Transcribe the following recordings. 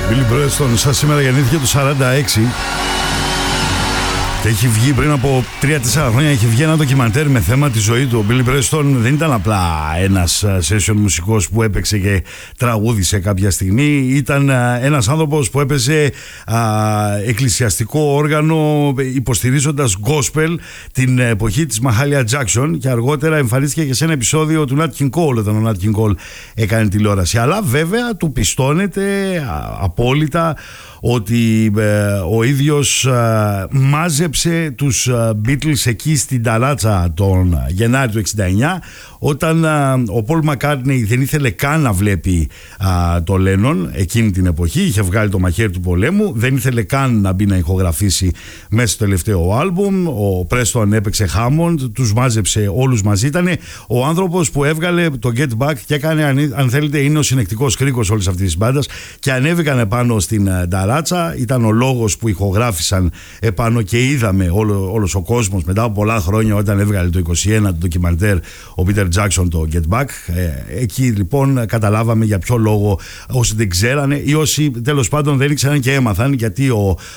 Billy Preston, σαν σήμερα γεννήθηκε το 46 και έχει βγει πριν από 3-4 χρόνια, έχει βγει ένα ντοκιμαντέρ με θέμα τη ζωή του. Ο Billy Preston δεν ήταν απλά ένας session μουσικός που έπαιξε και τραγούδισε κάποια στιγμή. Ήταν ένας άνθρωπος που έπαιζε εκκλησιαστικό όργανο υποστηρίζοντας gospel την εποχή της Mahalia Jackson, και αργότερα εμφανίστηκε και σε ένα επεισόδιο του Nat King Cole, όταν ο Nat King Cole έκανε τηλεόραση. Αλλά βέβαια του πιστώνεται απόλυτα ότι ο ίδιος μάζεψε τους Beatles εκεί στην ταράτσα τον Γενάρη του 69, όταν ο Paul McCartney δεν ήθελε καν να βλέπει το Lennon εκείνη την εποχή, είχε βγάλει το μαχαίρι του πολέμου, δεν ήθελε καν να μπει να ηχογραφήσει μέσα στο τελευταίο άλμπουμ. Ο Preston έπαιξε Hammond, τους μάζεψε όλους μαζί. Ήταν ο άνθρωπος που έβγαλε το Get Back και έκανε, αν θέλετε, είναι ο συνεκτικός κρίκος όλης αυτής της μπάντας, και ανέβηκαν επάνω στην ταράτσα. Ήταν ο λόγος που ηχογράφησαν επάνω και είδαμε όλος ο κόσμος μετά από πολλά χρόνια, όταν έβγαλε το 21 το ντοκιμαντέρ ο Peter Jackson το Get Back. Εκεί λοιπόν καταλάβαμε για ποιο λόγο, όσοι δεν ξέρανε ή όσοι τέλος πάντων δεν ήξεραν και έμαθαν, γιατί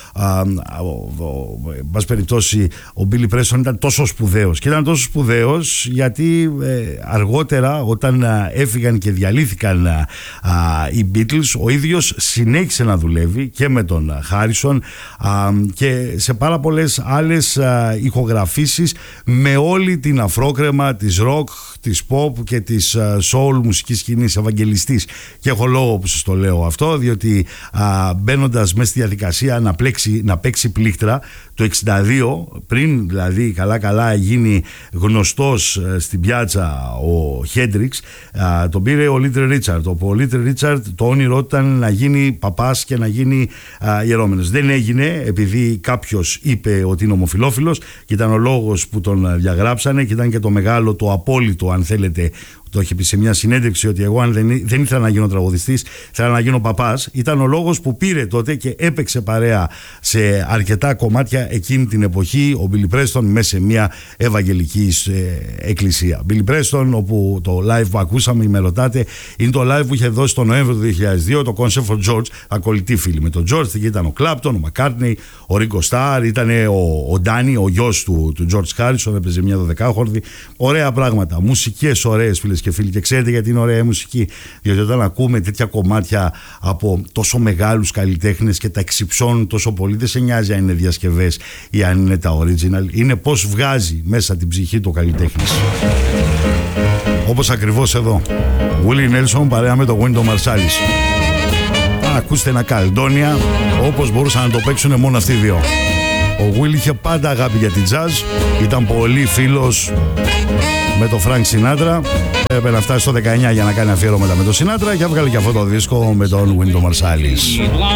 μπας περιπτώσει ο Billy Preston ήταν τόσο σπουδαίος. Και ήταν τόσο σπουδαίος γιατί αργότερα, όταν έφυγαν και διαλύθηκαν οι Beatles, ο ίδιος συνέχισε να δουλεύει και με τον Harrison και σε πάρα πολλές άλλες ηχογραφήσεις με όλη την αφρόκρεμα της rock, της pop και της soul μουσικής σκηνής, ευαγγελιστής. Και έχω λόγο που σας το λέω αυτό, διότι μπαίνοντας μέσα στη διαδικασία να παίξει πλήκτρα το 62, πριν δηλαδή καλά γίνει γνωστός στην πιάτσα ο Hendrix, τον πήρε ο Little Richard. Ο Little Richard το όνειρό ήταν να γίνει παπάς και να γίνει ιερόμενος. Δεν έγινε, επειδή κάποιος είπε ότι είναι ομοφυλόφιλος, και ήταν ο λόγος που τον διαγράψανε, και ήταν και το μεγάλο, το απόλυτο, αν θέλετε, το έχει πει σε μια συνέντευξη, ότι εγώ αν δεν ήθελα να γίνω τραγουδιστής, ήθελα να γίνω παπάς. Ήταν ο λόγος που πήρε τότε και έπαιξε παρέα σε αρκετά κομμάτια εκείνη την εποχή ο Billy Preston μέσα σε μια ευαγγελική εκκλησία. Billy Preston, όπου το live που ακούσαμε, με ρωτάτε, είναι το live που είχε δώσει τον Νοέμβριο του 2002, το Concert for George, ακολουθή φίλοι με τον George. Εκεί ήταν ο Clapton, ο McCartney, ο Ringo Starr, ήταν ο Danny, ο γιος του George Harrison, έπαιζε μια 12χόρδη. Ωραία πράγματα, μουσικές ωραίες, φίλες και φίλοι. Και ξέρετε γιατί είναι ωραία η μουσική? Διότι όταν ακούμε τέτοια κομμάτια από τόσο μεγάλους καλλιτέχνες και τα εξυψώνουν τόσο πολύ, δεν σε νοιάζει αν είναι διασκευές ή αν είναι τα original. Είναι πως βγάζει μέσα την ψυχή του καλλιτέχνης. Όπως ακριβώς εδώ, Willie Nelson παρέα με το Wynton Marsalis. Ακούστε ένα Caledonia, όπως μπορούσαν να το παίξουν μόνο αυτοί οι δύο. Ο Will είχε πάντα αγάπη για την jazz, ήταν πολύ φίλος με τον Frank Sinatra. Έπρεπε να φτάσει στο 19 για να κάνει αφιέρωματα με τον Sinatra, και έβγαλε και αυτό το δίσκο με τον Wynton Marsalis.